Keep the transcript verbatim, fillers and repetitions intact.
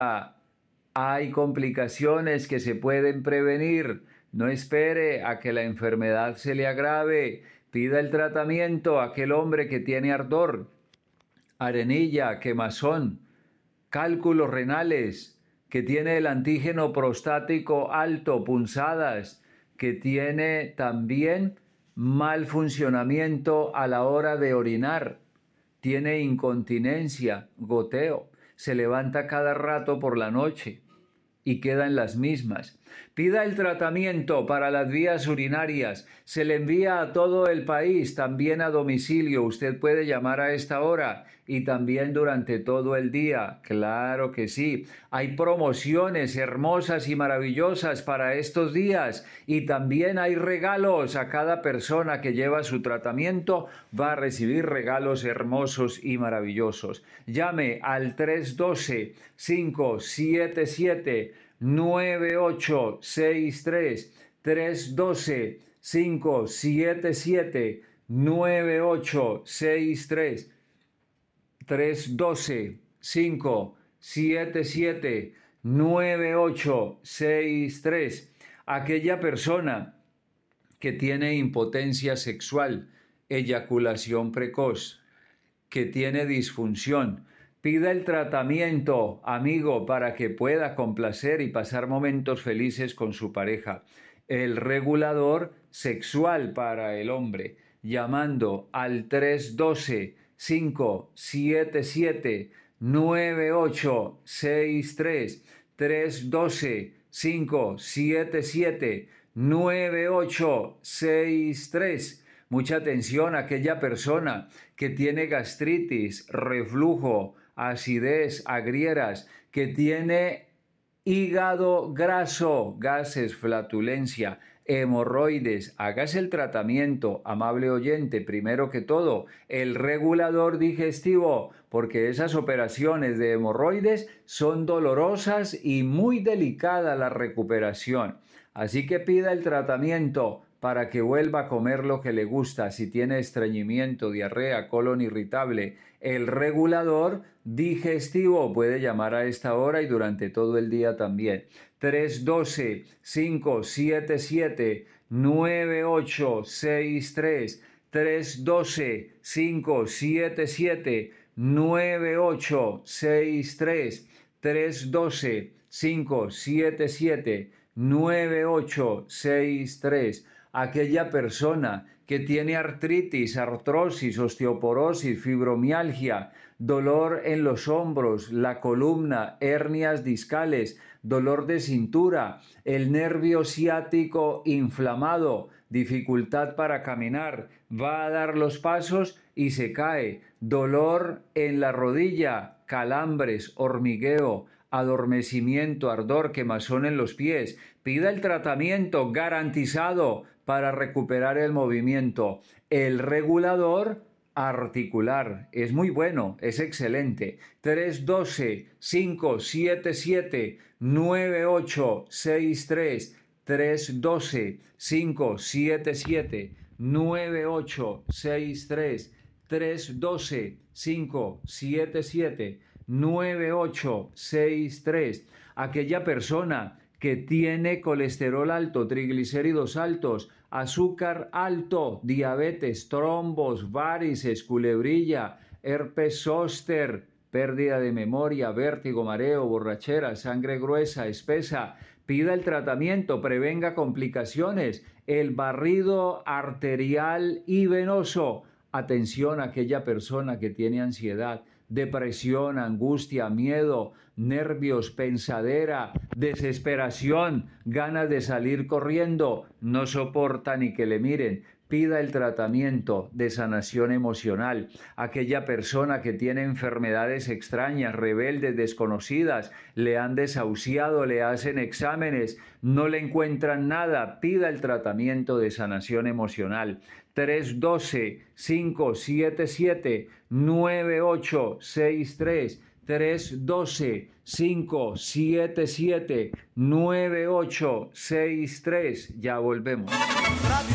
hay complicaciones que se pueden prevenir. No espere a que la enfermedad se le agrave. Pida el tratamiento a aquel hombre que tiene ardor, arenilla, quemazón, cálculos renales, que tiene el antígeno prostático alto, punzadas, que tiene también mal funcionamiento a la hora de orinar, tiene incontinencia, goteo, se levanta cada rato por la noche y queda en las mismas. Pida el tratamiento para las vías urinarias. Se le envía a todo el país, también a domicilio. Usted puede llamar a esta hora y también durante todo el día. Claro que sí. Hay promociones hermosas y maravillosas para estos días y también hay regalos. A cada persona que lleva su tratamiento va a recibir regalos hermosos y maravillosos. Llame al tres uno dos, cinco siete siete, nueve ocho seis tres, tres uno dos, cinco siete siete, nueve ocho seis tres, tres uno dos, cinco siete siete, nueve ocho seis tres. Aquella persona que tiene impotencia sexual, eyaculación precoz, que tiene disfunción, pida el tratamiento, amigo, para que pueda complacer y pasar momentos felices con su pareja. El regulador sexual para el hombre, llamando al tres uno dos, cinco siete siete, nueve ocho seis tres, tres uno dos, cinco siete siete, nueve ocho seis tres. Mucha atención a aquella persona que tiene gastritis, reflujo, acidez, agrieras, que tiene hígado graso, gases, flatulencia, hemorroides. Hágase el tratamiento, amable oyente, primero que todo, el regulador digestivo, porque esas operaciones de hemorroides son dolorosas y muy delicada la recuperación. Así que pida el tratamiento para que vuelva a comer lo que le gusta. Si tiene estreñimiento, diarrea, colon irritable, el regulador digestivo puede llamar a esta hora y durante todo el día también. tres uno dos, cinco siete siete, nueve ocho seis tres, tres uno dos, cinco siete siete, nueve ocho seis tres, tres uno dos, cinco siete siete, nueve ocho seis tres. Aquella persona que tiene artritis, artrosis, osteoporosis, fibromialgia, dolor en los hombros, la columna, hernias discales, dolor de cintura, el nervio ciático inflamado, dificultad para caminar, va a dar los pasos y se cae, dolor en la rodilla, calambres, hormigueo, adormecimiento, ardor, quemazón en los pies. Pida el tratamiento garantizado para recuperar el movimiento. El regulador articular es muy bueno, es excelente. tres uno dos, cinco siete siete, nueve ocho seis tres, tres uno dos, cinco siete siete, nueve ocho seis tres, tres uno dos, cinco siete siete, nueve ocho seis tres. Aquella persona que tiene colesterol alto, triglicéridos altos, azúcar alto, diabetes, trombos, varices, culebrilla, herpes zóster, pérdida de memoria, vértigo, mareo, borrachera, sangre gruesa, espesa, pida el tratamiento, prevenga complicaciones, el barrido arterial y venoso. Atención a aquella persona que tiene ansiedad, depresión, angustia, miedo, nervios, pensadera, desesperación, ganas de salir corriendo, no soporta ni que le miren. Pida el tratamiento de sanación emocional. Aquella persona que tiene enfermedades extrañas, rebeldes, desconocidas, le han desahuciado, le hacen exámenes, no le encuentran nada, pida el tratamiento de sanación emocional. tres uno dos, cinco siete siete, nueve ocho seis tres, tres uno dos, cinco siete siete, nueve ocho seis tres. Ya volvemos.